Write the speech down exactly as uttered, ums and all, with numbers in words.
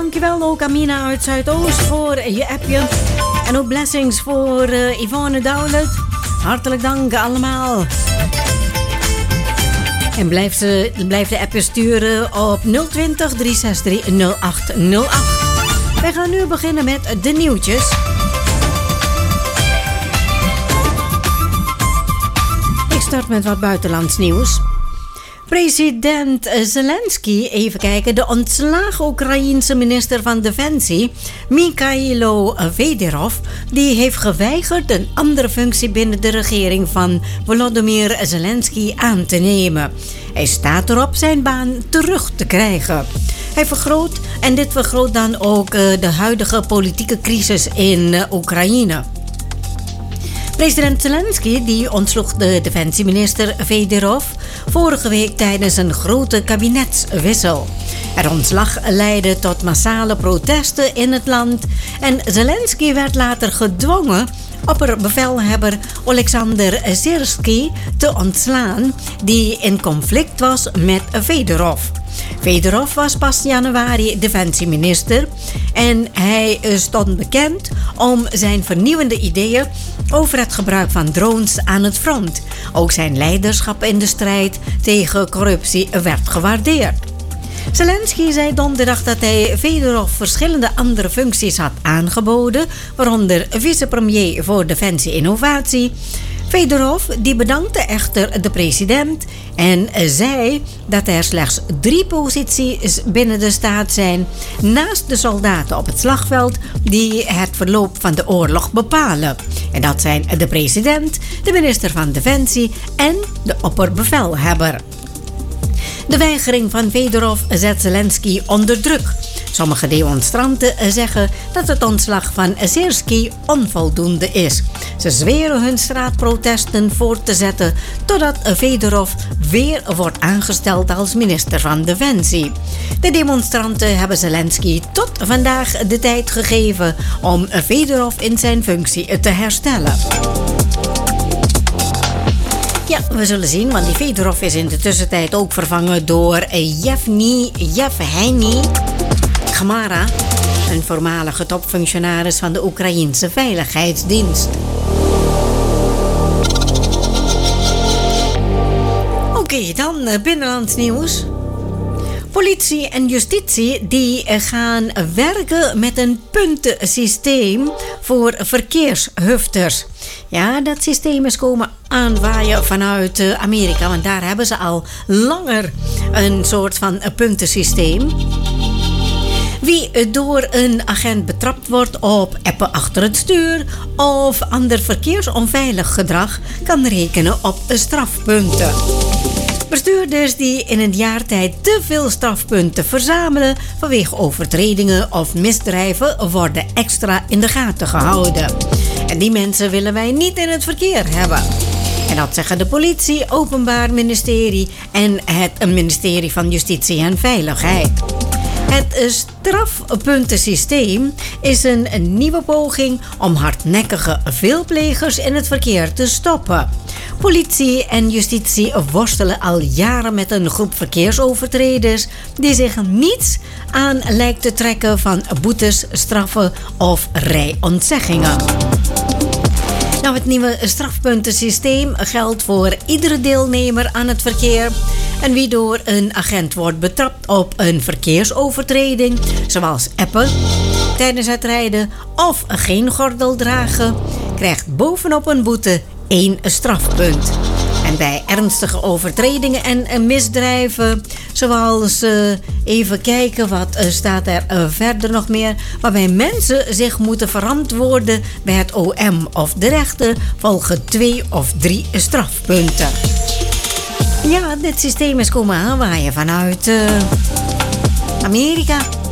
dankjewel ook Amina uit Zuidoost voor je appje. En ook blessings voor uh, Yvonne Douwlet. Hartelijk dank allemaal. En blijf, ze, blijf de appje sturen op nul twintig, drie zes drie, nul acht nul acht. Wij gaan nu beginnen met de nieuwtjes. Ik start met wat buitenlands nieuws. President Zelensky, even kijken, de ontslagen Oekraïense minister van Defensie, Mikhailo Fedorov, die heeft geweigerd een andere functie binnen de regering van Volodymyr Zelensky aan te nemen. Hij staat erop zijn baan terug te krijgen. Hij vergroot, en dit vergroot dan ook de huidige politieke crisis in Oekraïne. President Zelensky die ontsloeg de defensieminister Fedorov vorige week tijdens een grote kabinetswissel. Het ontslag leidde tot massale protesten in het land en Zelensky werd later gedwongen opperbevelhebber Oleksandr Syrskyi te ontslaan, die in conflict was met Fedorov. Fedorov was pas januari defensieminister en hij stond bekend om zijn vernieuwende ideeën over het gebruik van drones aan het front. Ook zijn leiderschap in de strijd tegen corruptie werd gewaardeerd. Zelensky zei donderdag dat hij Fedorov verschillende andere functies had aangeboden, waaronder vicepremier voor Defensie Innovatie. Fedorov die bedankte echter de president en zei dat er slechts drie posities binnen de staat zijn, naast de soldaten op het slagveld, die het verloop van de oorlog bepalen. En dat zijn de president, de minister van Defensie en de opperbevelhebber. De weigering van Fedorov zet Zelensky onder druk. Sommige demonstranten zeggen dat het ontslag van Syrskyi onvoldoende is. Ze zweren hun straatprotesten voort te zetten totdat Fedorov weer wordt aangesteld als minister van Defensie. De demonstranten hebben Zelensky tot vandaag de tijd gegeven om Fedorov in zijn functie te herstellen. Ja, we zullen zien, want die Fedorov is in de tussentijd ook vervangen door Yevgeny Yevgeny Gamara, een voormalige topfunctionaris van de Oekraïense Veiligheidsdienst. Oké, okay, dan binnenlands nieuws. Politie en justitie die gaan werken met een puntensysteem voor verkeershufters. Ja, dat systeem is komen aanwaaien vanuit Amerika, want daar hebben ze al langer een soort van puntensysteem. Wie door een agent betrapt wordt op appen achter het stuur of ander verkeersonveilig gedrag kan rekenen op strafpunten. Bestuurders die in een jaar tijd te veel strafpunten verzamelen vanwege overtredingen of misdrijven worden extra in de gaten gehouden. En die mensen willen wij niet in het verkeer hebben. En dat zeggen de politie, Openbaar Ministerie en het ministerie van Justitie en Veiligheid. Het strafpuntensysteem is een nieuwe poging om hardnekkige veelplegers in het verkeer te stoppen. Politie en justitie worstelen al jaren met een groep verkeersovertreders die zich niets aan lijkt te trekken van boetes, straffen of rijontzeggingen. Nou, het nieuwe strafpuntensysteem geldt voor iedere deelnemer aan het verkeer. En wie door een agent wordt betrapt op een verkeersovertreding, zoals appen tijdens het rijden of geen gordel dragen, krijgt bovenop een boete één strafpunt. En bij ernstige overtredingen en misdrijven, zoals uh, even kijken wat uh, staat er uh, verder nog meer, waarbij mensen zich moeten verantwoorden bij het O M of de rechter, volgen twee of drie strafpunten. Ja, dit systeem is komen aanwaaien vanuit uh, Amerika.